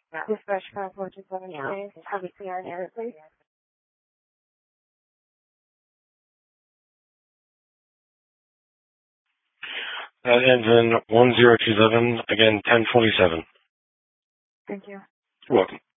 Dispatch car 427 have a CR error, please. That ends in 1027, again 1027. Thank you. You're welcome.